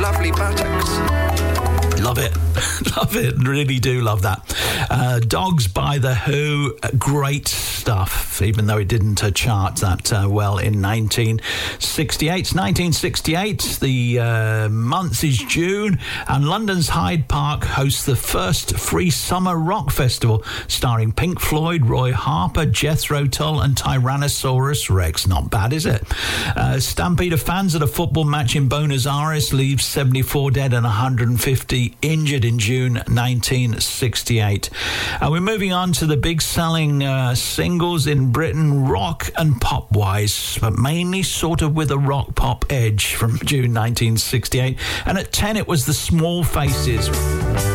Lovely buttocks. Love it. Love it. Really do love that. Dogs by The Who. Great stuff, even though it didn't chart that well in 1968. It's 1968. The month is June, and London's Hyde Park hosts the first free summer rock festival starring Pink Floyd, Roy Harper, Jethro Tull and Tyrannosaurus Rex. Not bad, is it? Stampede of fans at a football match in Buenos Aires leaves 74 dead and 150 injured in June 1968. We're moving on to the big selling singles in Britain, rock and pop wise, but mainly sort of with a rock pop edge from June 1968. And at 10 it was the Small Faces.